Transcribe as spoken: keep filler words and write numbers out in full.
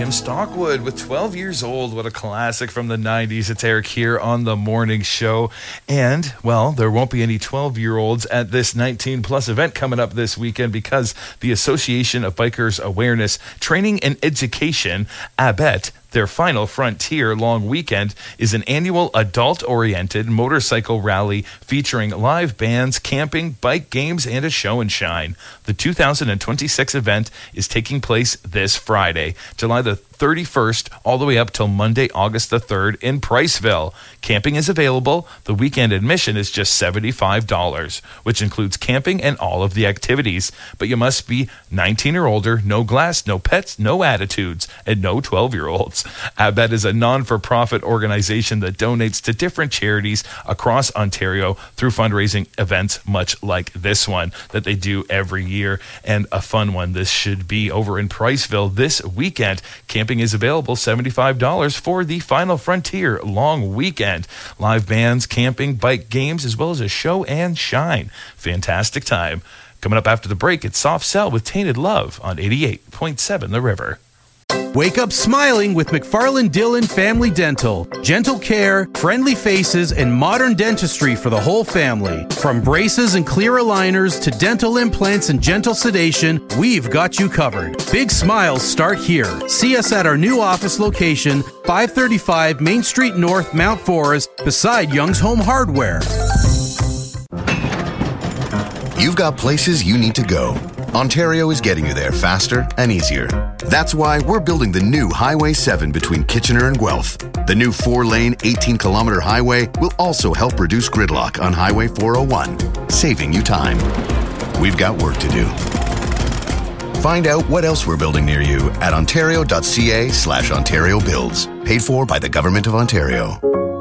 Kim Stockwood with twelve years old. What a classic from the nineties. It's Eric here on the morning show. And, well, there won't be any twelve-year-olds at this nineteen plus event coming up this weekend because the Association of Bikers Awareness, Training and Education, A B E T, their final Frontier long weekend, is an annual adult-oriented motorcycle rally featuring live bands, camping, bike games, and a show and shine. The two thousand twenty-six event is taking place this Friday, July the thirty-first, all the way up till Monday, August the third in Priceville. Camping is available. The weekend admission is just seventy-five dollars, which includes camping and all of the activities. But you must be nineteen or older, no glass, no pets, no attitudes, and no twelve-year-olds. A B E T is a non-for-profit organization that donates to different charities across Ontario through fundraising events much like this one that they do every year. And a fun one this should be over in Priceville this weekend. Camping is available, seventy-five dollars for the Final Frontier long weekend. Live bands, camping, bike games, as well as a show and shine. Fantastic time. Coming up after the break, it's Soft Cell with Tainted Love on eighty-eight point seven The River. Wake up smiling with McFarland Dillon Family Dental. Gentle care, friendly faces, and modern dentistry for the whole family. From braces and clear aligners to dental implants and gentle sedation, we've got you covered. Big smiles start here. See us at our new office location, five thirty-five Main Street North, Mount Forest, beside Young's Home Hardware. You've got places you need to go. Ontario is getting you there faster and easier. That's why we're building the new Highway seven between Kitchener and Guelph. The new four-lane, eighteen-kilometer highway will also help reduce gridlock on Highway four oh one, saving you time. We've got work to do. Find out what else we're building near you at ontario.ca slash Ontario Builds. Paid for by the Government of Ontario.